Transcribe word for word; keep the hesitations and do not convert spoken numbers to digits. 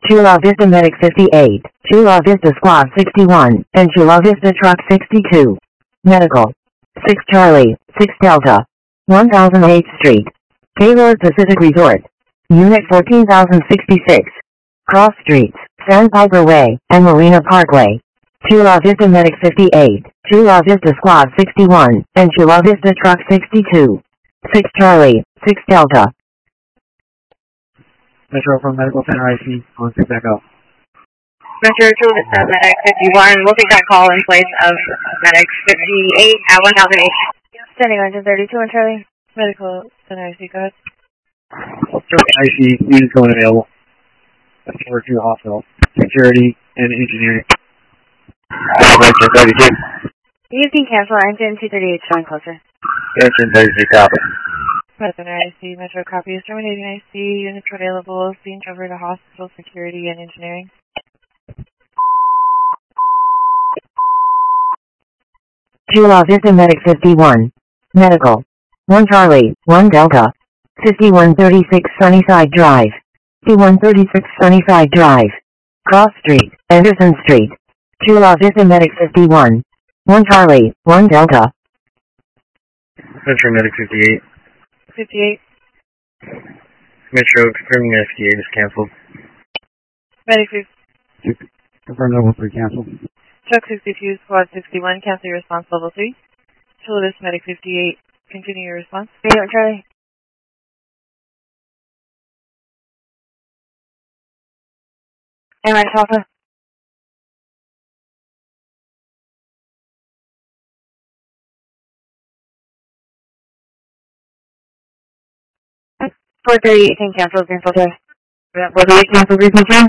Chula Vista Medic fifty-eight, Chula Vista Squad sixty-one, and Chula Vista Truck sixty-two. Medical. six Charlie, six Delta. one thousand eighth Street. Gaylord Pacific Resort. Unit fourteen thousand sixty-six. Cross Streets, Sandpiper Way, and Marina Parkway. Chula Vista Medic fifty-eight, Chula Vista Squad sixty-one, and Chula Vista Truck sixty-two. six Charlie, six Delta. Metro from Medical Center I C, on to back up. Metro Chula Vista Medic fifty-one, we'll take that call in place of Medic fifty-eight at one thousand eight. Standing on ten thirty-two on Charlie. Medical Center I C, go ahead. I C, units going available. Over to the hospital. Security and engineering. Engine thirty-two. You can cancel engine two thirty-eight, showing closer. Engine thirty-two, copy. Metro I C, Metro copy is terminating I C, units available, seen over to hospital, security, and engineering. Chula Vista Medic fifty-one. Medical. one Charlie, one Delta. fifty-one thirty-six Sunnyside Drive. fifty-one thirty-six Sunnyside Drive. Cross Street, Anderson Street. Chula Vista Medic fifty-one. one Charlie, one Delta. Metro Medic fifty-eight. fifty-eight. Metro confirming the F D A is canceled. Medic fifty. Confirm level three canceled. Truck sixty-two, Squad sixty-one, cancel your response level three. Chula Vista Medic fifty-eight, continue your response. Stay on Charlie. Am I Alpha? four thirty-eight, cancel, cancel, okay. four thirty-eight, cancel, cancel, cancel.